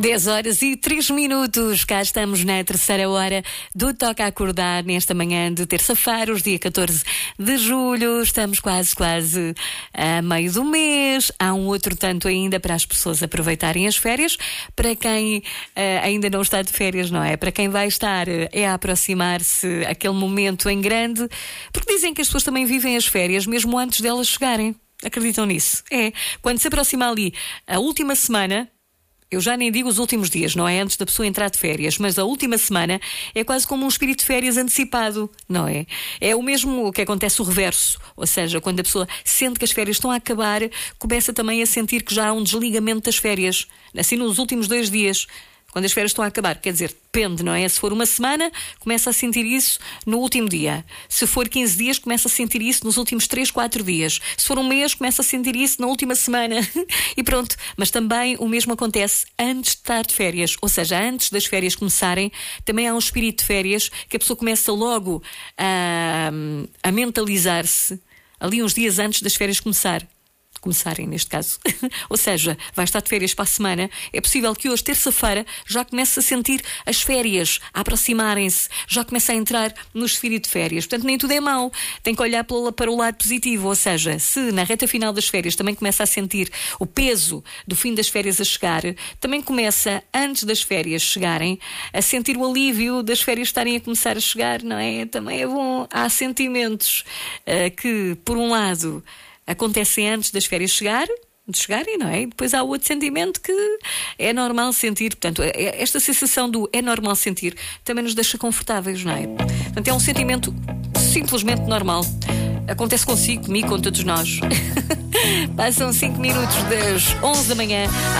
10h03. Cá estamos na terceira hora do Toca a Acordar, nesta manhã de terça-feira, dia 14 de julho. Estamos quase a meio do mês. Há um outro tanto ainda para as pessoas aproveitarem as férias. Para quem ainda não está de férias, não é? Para quem vai estar, é a aproximar-se aquele momento em grande. Porque dizem que as pessoas também vivem as férias mesmo antes delas chegarem. Acreditam nisso? É. Quando se aproxima ali a última semana... Eu já nem digo os últimos dias, não é? Antes da pessoa entrar de férias, mas a última semana é quase como um espírito de férias antecipado, não é? É o mesmo que acontece o reverso, ou seja, quando a pessoa sente que as férias estão a acabar, começa também a sentir que já há um desligamento das férias, assim nos últimos 2 dias. Quando as férias estão a acabar, quer dizer, depende, não é? Se for uma semana, começa a sentir isso no último dia. Se for 15 dias, começa a sentir isso nos últimos 3, 4 dias. Se for um mês, começa a sentir isso na última semana. E pronto. Mas também o mesmo acontece antes de estar de férias. Ou seja, antes das férias começarem, também há um espírito de férias que a pessoa começa logo a mentalizar-se ali uns dias antes das férias começarem neste caso. Ou seja, vai estar de férias para a semana. É possível que hoje, terça-feira, já comece a sentir as férias a aproximarem-se, já comece a entrar no espírito de férias. Portanto, nem tudo é mau. Tem que olhar para o lado positivo. Ou seja, se na reta final das férias também começa a sentir o peso do fim das férias a chegar, também começa, antes das férias chegarem, a sentir o alívio das férias estarem a começar a chegar, não é? Também é bom. Há sentimentos que, por um lado, acontecem antes das férias chegarem, não é? E depois há outro sentimento que é normal sentir. Portanto, esta sensação do é normal sentir também nos deixa confortáveis, não é? Portanto, é um sentimento simplesmente normal. Acontece consigo, comigo, com todos nós. Passam 5 minutos das 11 da manhã.